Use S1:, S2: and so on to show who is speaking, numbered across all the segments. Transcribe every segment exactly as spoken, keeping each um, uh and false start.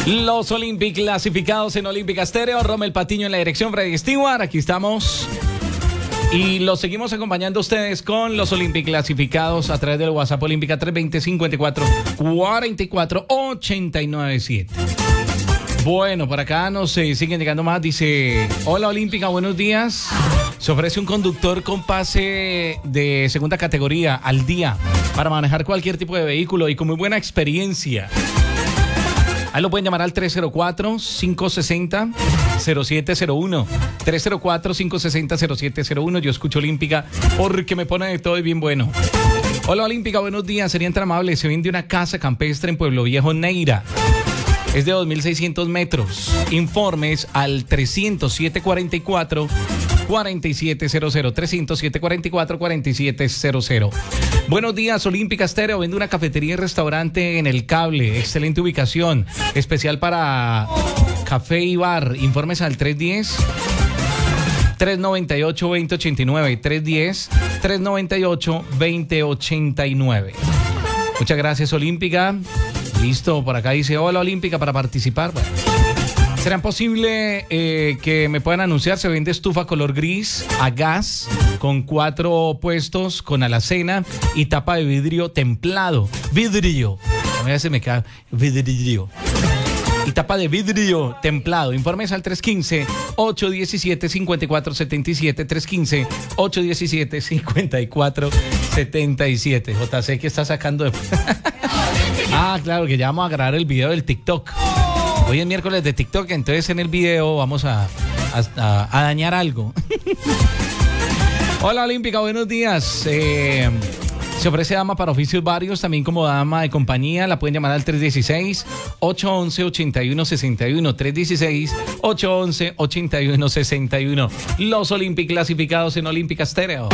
S1: Los Olympic clasificados en Olímpica Estéreo. Rommel Patiño en la dirección, Freddy Stewart. Aquí estamos. Y los seguimos acompañando a ustedes con los Olympic clasificados a través del WhatsApp Olímpica tres dos cero, cinco cuatro, cuatro cuatro, ocho nueve siete. Bueno, por acá nos eh, siguen llegando más. Dice: hola Olímpica, buenos días. Se ofrece un conductor con pase de segunda categoría al día para manejar cualquier tipo de vehículo y con muy buena experiencia. Ahí lo pueden llamar al tres cero cuatro, cinco seis cero, cero siete cero uno. tres cero cuatro, cinco seis cero, cero siete cero uno. Yo escucho Olímpica porque me pone de todo y bien bueno. Hola Olímpica, buenos días. Serían tan amables. Se vende una casa campestre en Pueblo Viejo, Neira. Es de dos mil seiscientos metros. Informes al trescientos siete cuarenta y cuatro, cuarenta y siete cero cero. trescientos siete cuarenta y cuatro, cuarenta y siete cero cero. Buenos días, Olímpica Estéreo. Vende una cafetería y restaurante en El Cable. Excelente ubicación. Especial para café y bar. Informes al tres uno cero, tres nueve ocho, dos cero ocho nueve. tres uno cero, tres nueve ocho, dos cero ocho nueve. Muchas gracias, Olímpica. Listo, por acá dice: hola Olímpica, para participar. Bueno, ¿será posible eh, que me puedan anunciar? Se vende estufa color gris a gas con cuatro puestos, con alacena y tapa de vidrio templado. Vidrio. A mí se me cae vidrio. Y tapa de vidrio templado. Informes al tres uno cinco, ocho uno siete, cinco cuatro siete siete. tres uno cinco, ocho uno siete, cinco cuatro siete siete. J C, ¿qué está sacando de... Ah, claro, que ya vamos a grabar el video del TikTok. Hoy es miércoles de TikTok, entonces en el video vamos a, a, a dañar algo. Hola Olímpica, buenos días. Eh, se ofrece dama para oficios varios, también como dama de compañía. La pueden llamar al tres uno seis, ocho uno uno, ocho uno seis uno. tres uno seis, ocho uno uno, ocho uno seis uno. Los Olympic clasificados en Olímpica Estéreo.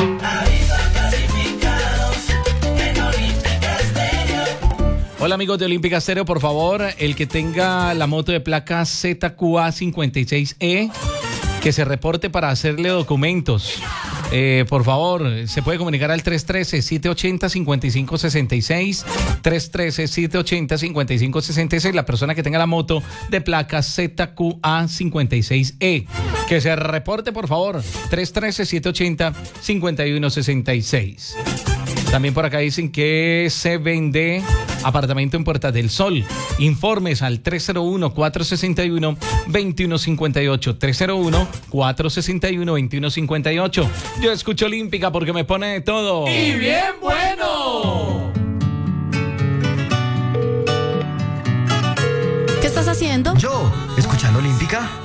S1: Hola amigos de Olímpica Estéreo, por favor, el que tenga la moto de placa Z Q A cincuenta y seis E, que se reporte para hacerle documentos. Eh, por favor, se puede comunicar al tres uno tres, siete ocho cero, cinco cinco seis seis, tres uno tres, siete ocho cero, cinco cinco seis seis, la persona que tenga la moto de placa Z Q A cincuenta y seis E, que se reporte por favor, tres uno tres, siete ocho cero, cinco uno seis seis. También por acá dicen que se vende apartamento en Puerta del Sol. Informes al tres cero uno, cuatro seis uno, dos uno cinco ocho. tres cero uno, cuatro seis uno, dos uno cinco ocho. Yo escucho Olímpica porque me pone de todo.
S2: ¡Y bien bueno!
S3: ¿Qué estás haciendo?
S4: Yo, escuchando Olímpica.